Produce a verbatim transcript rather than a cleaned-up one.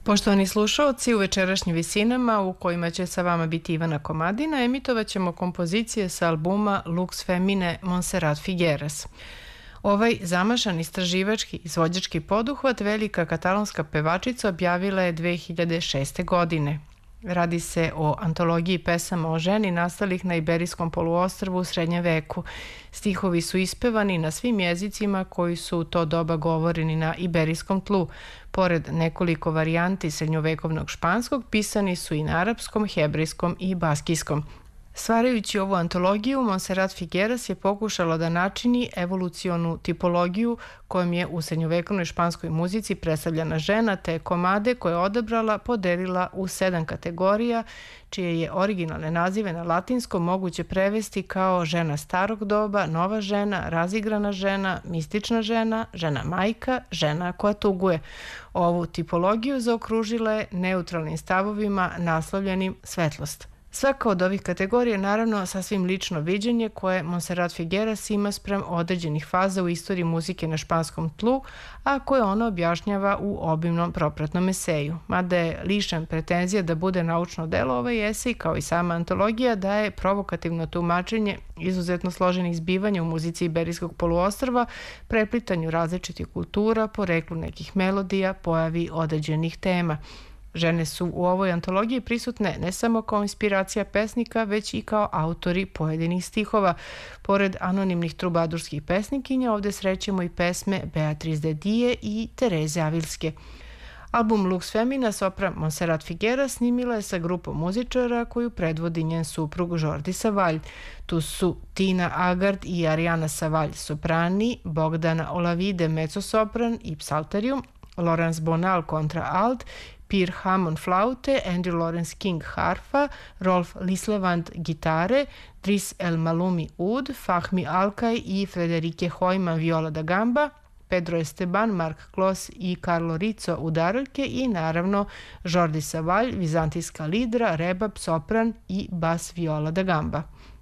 Poštovani slušaoci, u večerašnjim visinama u kojima će sa vama biti Ivana Komadina, emitovat ćemo kompozicije sa albuma Lux Femine Montserrat Figueras. Ovaj zamašan istraživački izvođački poduhvat velika katalonska pevačica objavila je dve hiljade šeste. godine. Radi se o antologiji pesama o ženi nastalih na Iberijskom poluostrvu u srednjem veku. Stihovi su ispevani na svim jezicima koji su u to doba govoreni na iberijskom tlu. Pored nekoliko varijanti srednjovekovnog španskog, pisani su i na arapskom, hebrejskom i baskijskom. Stvarajući ovu antologiju, Montserrat Figueras je pokušala da načini evolucionu tipologiju kojom je u srednjovekovnoj španskoj muzici predstavljena žena, te komade koje je odabrala podelila u sedam kategorija, čije je originalne nazive na latinskom moguće prevesti kao žena starog doba, nova žena, razigrana žena, mistična žena, žena majka, žena koja tuguje. Ovu tipologiju zaokružila je neutralnim stavovima naslovljenim svetlost. Svaka od ovih kategorija je naravno sasvim lično viđenje koje Montserrat Figueras ima sprem određenih faza u istoriji muzike na španskom tlu, a koje ona objašnjava u obimnom propratnom eseju. Mada je lišen pretenzija da bude naučno delo, ovaj esej, kao i sama antologija, daje provokativno tumačenje izuzetno složenih zbivanja u muzici Iberijskog poluostrva, preplitanju različitih kultura, poreklu nekih melodija, pojavi određenih tema. Žene su u ovoj antologiji prisutne ne samo kao inspiracija pesnika, već i kao autori pojedinih stihova. Pored anonimnih trubadurskih pesnikinja, ovde srećemo i pesme Beatriz de Die i Tereze Avilske. Album Lux Femina sopran Montserrat Figueras snimila je sa grupom muzičara koju predvodi njen suprug Jordi Savall. Tu su Tina Agard i Ariana Savall soprani, Bogdana Olavide mezzosopran i psalterium, Laurence Bonal kontra alt, Pierre Hammond flaute, Andrew Lawrence King harfa, Rolf Lislevand gitare, Driss El Malumi ud, Fahmi Alkay i Frederike Hojman viola da gamba, Pedro Esteban, Mark Kloss i Carlo Rizzo udaroljke i naravno Jordi Savall, vizantijska lidra, rebab, sopran i bas viola da gamba.